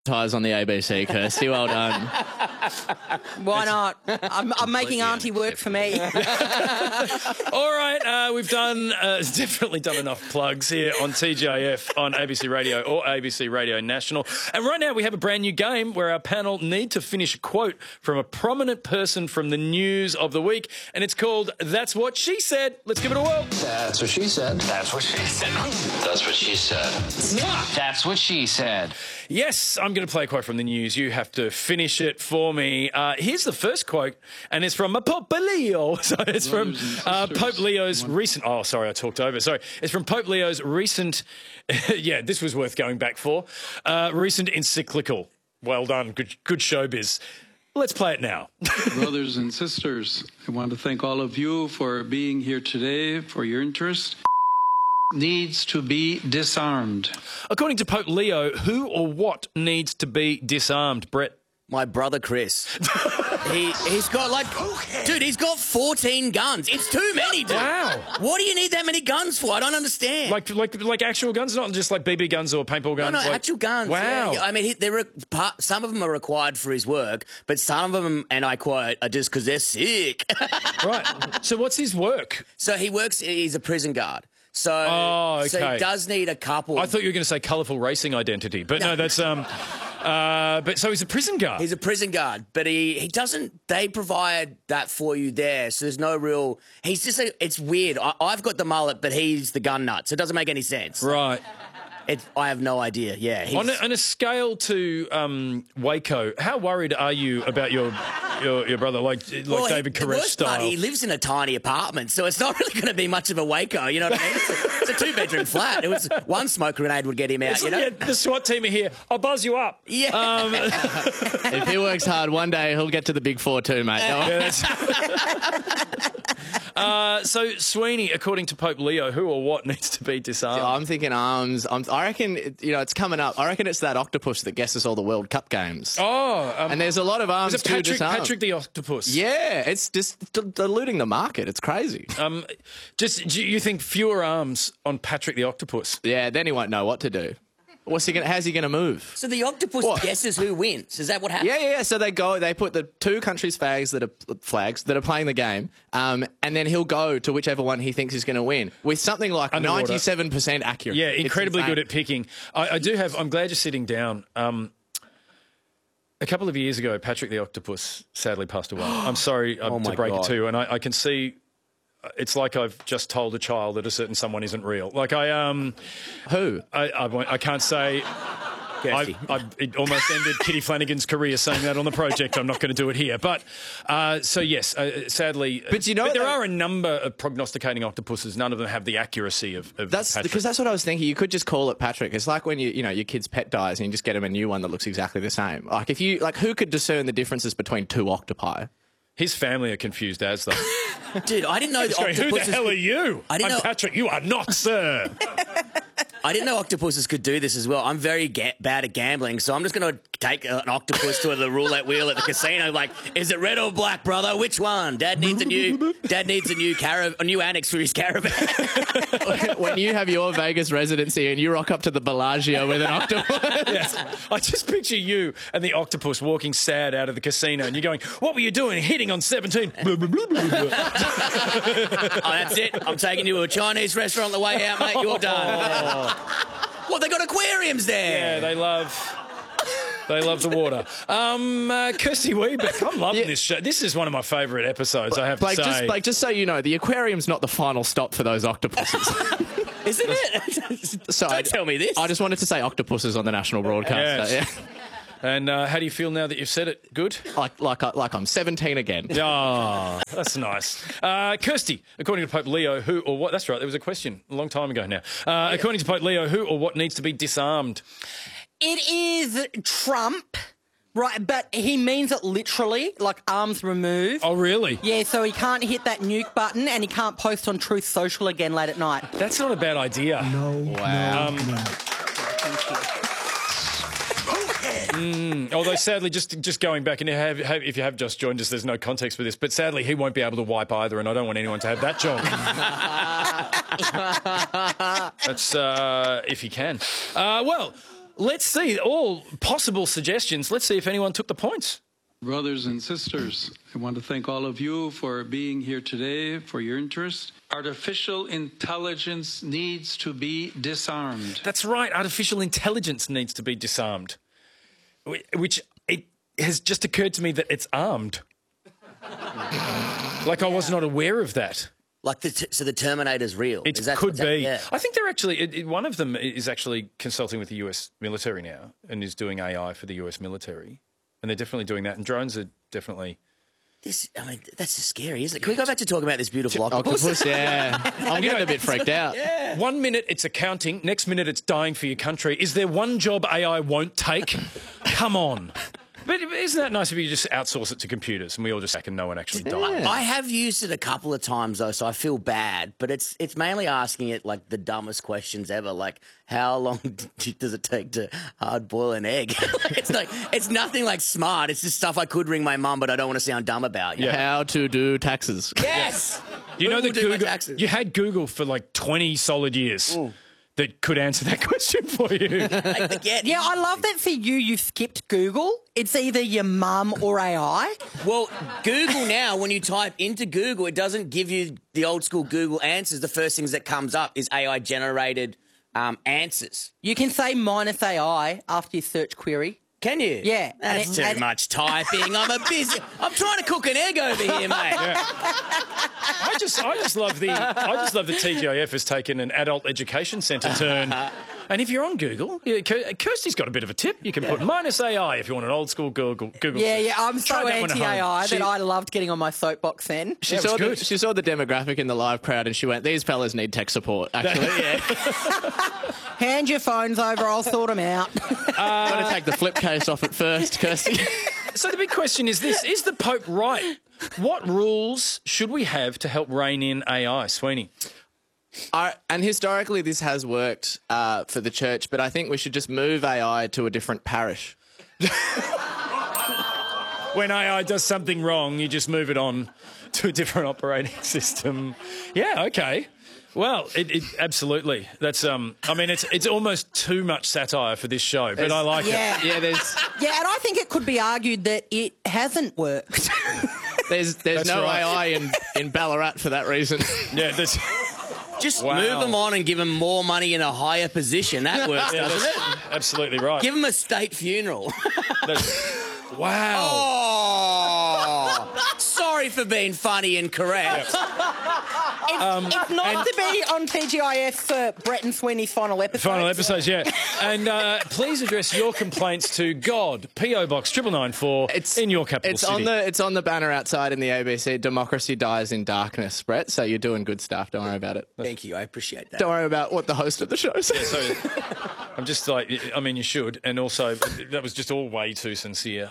ties on the ABC, Kirsty. Well done. Why not? I'm making Auntie work for me. All right, we've definitely done enough plugs here on TGIF on ABC Radio or ABC Radio National. And right now we have a brand new game where our panel need to finish a quote from a prominent person from the news of the week, and it's called That's What She Said. Let's give it a whirl. That's what she said. That's what she said. That's what she said. That's what she said. Yes, I'm going to play a quote from the news. You have to finish it for me. Here's the first quote, and it's from Pope Leo. So it's from Pope Leo's recent... Oh, sorry, I talked over. Sorry. It's from Pope Leo's recent... yeah, this was worth going back for. Recent encyclical. Well done. Good showbiz. Let's play it now. Brothers and sisters, I want to thank all of you for being here today, for your interest. Needs to be disarmed. According to Pope Leo, who or what needs to be disarmed, Brett? My brother Chris. He's got dude, he's got 14 guns. It's too many, dude. Wow. What do you need that many guns for? I don't understand. Like actual guns, not just like BB guns or paintball guns? No, like... actual guns. Wow. Yeah. I mean, some of them are required for his work, but some of them, and I quote, are just because they're sick. Right. So what's his work? So he's a prison guard. So he does need a couple. I thought you were going to say colourful racing identity, but no, that's but so he's a prison guard. He's a prison guard, but he doesn't. They provide that for you there, so there's no real. He's just. It's weird. I've got the mullet, but he's the gun nut, so it doesn't make any sense. Right. I have no idea. Yeah. On a scale to Waco, how worried are you about your brother, like David Koresh style? Part, he lives in a tiny apartment, so it's not really going to be much of a Waco. You know what I mean? It's a 2-bedroom flat. It was one smoke grenade would get him out. Yeah, the SWAT team are here. I'll buzz you up. Yeah. If he works hard, one day he'll get to the big 4 too, mate. So, Sweeney, according to Pope Leo, who or what needs to be disarmed? I'm thinking arms. I reckon, it's coming up. I reckon it's that octopus that guesses all the World Cup games. Oh. And there's a lot of arms is it to disarm. Patrick the Octopus? Yeah, it's just diluting the market. It's crazy. Do you think fewer arms on Patrick the Octopus? Yeah, then he won't know what to do. How's he going to move? So the octopus guesses who wins. Is that what happens? Yeah. So they put the 2 countries' flags that are playing the game, and then he'll go to whichever one he thinks is going to win with something like Underwater. 97% accurate. Yeah, incredibly good at picking. I'm glad you're sitting down. A couple of years ago, Patrick the Octopus sadly passed away. I'm sorry to break it to you, and I can see. It's like I've just told a child that a certain someone isn't real. Like Who? I can't say. It almost ended Kitty Flanagan's career saying that on the project. I'm not going to do it here. But, yes, sadly. But there are a number of prognosticating octopuses. None of them have the accuracy of Patrick. Because that's what I was thinking. You could just call it Patrick. It's like when your kid's pet dies and you just get him a new one that looks exactly the same. Who could discern the differences between 2 octopi? His family are confused as though. Dude, I didn't know the octopuses... Who the hell are you? I'm Patrick. You are not, sir. I didn't know octopuses could do this as well. I'm very bad at gambling, so I'm just going to take an octopus to the roulette wheel at the casino. Like, is it red or black, brother? Which one? Dad needs a new annex for his caravan. When you have your Vegas residency and you rock up to the Bellagio with an octopus. Yeah. I just picture you and the octopus walking sad out of the casino, and you're going, "What were you doing? Hitting on 17?" Oh, that's it. I'm taking you to a Chinese restaurant on the way out, mate. You're done. Well, they got aquariums there. Yeah, they love the water. Kirsty Weber, I'm loving this show. This is one of my favourite episodes, I have to say. Blake, just so you know, the aquarium's not the final stop for those octopuses. Isn't it? Don't tell me this. I just wanted to say octopuses on the national broadcast. Yes. Yeah. And how do you feel now that you've said it? Good? Like I'm 17 again. Oh, that's nice. Kirsty, according to Pope Leo, who or what... That's right, there was a question a long time ago now. According to Pope Leo, who or what needs to be disarmed? It is Trump, right? But he means it literally, like arms removed. Oh, really? Yeah, so he can't hit that nuke button and he can't post on Truth Social again late at night. That's not a bad idea. No. Wow. No. Although sadly, just going back, and if you have just joined us, there's no context for this, but sadly he won't be able to wipe either, and I don't want anyone to have that job. That's if he can. Well, let's see all possible suggestions. Let's see if anyone took the points. Brothers and sisters, I want to thank all of you for being here today, for your interest. Artificial intelligence needs to be disarmed. That's right. Artificial intelligence needs to be disarmed, which it has just occurred to me that it's armed. Like I was not aware of that. Like, so the Terminator's real. It could be. Yeah. I think they're actually, one of them is actually consulting with the US military now and is doing AI for the US military. And they're definitely doing that. And drones are definitely... That's just scary, isn't it? Can we go back to talking about this beautiful octopus? Yeah. I'm getting a bit freaked out. Yeah. 1 minute it's accounting, next minute it's dying for your country. Is there one job AI won't take? Come on. But isn't that nice if you just outsource it to computers and we all just act and no one actually dies? I have used it a couple of times though, so I feel bad. But it's mainly asking it like the dumbest questions ever, like how long does it take to hard boil an egg? It's nothing like smart. It's just stuff I could ring my mum, but I don't want to sound dumb about. Yeah. How to do taxes? Yes. You know that Google Google. You had Google for like 20 solid years. Ooh. That could answer that question for you. I forget. Yeah, I love that for you. You skipped Google. It's either your mum or AI. Well, Google now, when you type into Google, it doesn't give you the old school Google answers. The first things that comes up is AI generated answers. You can say minus AI after your search query. Can you? Yeah. That's too much typing. I'm I'm trying to cook an egg over here, mate. Yeah. I just love the TGIF has taken an adult education centre turn. And if you're on Google, Kirsty's got a bit of a tip. You can put minus AI if you want an old school Google. Yeah, I'm so anti-AI that I loved getting on my soapbox then. She saw the demographic in the live crowd and she went, these fellas need tech support, actually. Hand your phones over, I'll sort them out. Got to take the flip case off at first, Kirsty. So the big question is this, is the Pope right? What rules should we have to help rein in AI, Sweeney? And historically, this has worked for the church, but I think we should just move AI to a different parish. When AI does something wrong, you just move it on to a different operating system. Yeah, okay. Well, it absolutely. That's I mean, it's almost too much satire for this show, but I like it. Yeah, and I think it could be argued that it hasn't worked. There's no right. AI in Ballarat for that reason. Yeah, there's. Just move them on and give them more money in a higher position. That works, doesn't it? Absolutely right. Give them a state funeral. Wow. Oh, sorry for being funny and correct. It's not to be on TGIF for Brett and Sweeney's final episode. Final episodes, yeah. And please address your complaints to God, P.O. Box 9994 in your capital city. It's on the banner outside in the ABC. Democracy dies in darkness, Brett. So you're doing good stuff. Don't worry about it. Thank you. I appreciate that. Don't worry about what the host of the show says. Yeah, so I'm just like, I mean, you should. And also, that was just all way too sincere.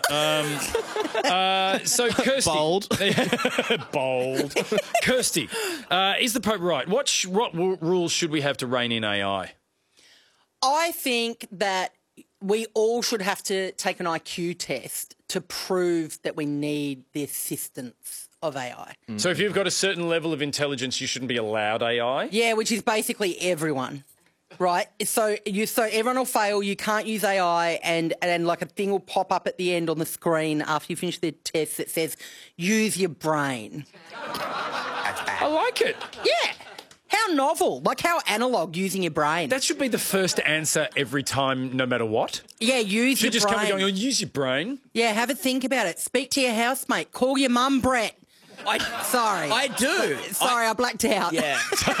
So Kirsty. Bold. Bold. Kirsty, is the Pope right? What rules should we have to rein in AI? I think that we all should have to take an IQ test to prove that we need the assistance of AI. So if you've got a certain level of intelligence, you shouldn't be allowed AI? Yeah, which is basically everyone. Right, so everyone will fail. You can't use AI, and like a thing will pop up at the end on the screen after you finish the test that says, "Use your brain." I like it. Yeah, how novel! Like how analog using your brain. That should be the first answer every time, no matter what. Yeah, use your brain. Just come and go, use your brain. Yeah, have a think about it. Speak to your housemate. Call your mum, Brett. Sorry. I do. Sorry, I blacked out. Yeah.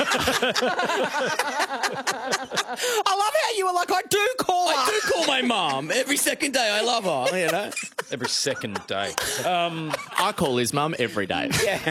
I love how you were like, I do call her. I do call my mum every second day. I love her, you know. Every second day. I call his mum every day. Yeah.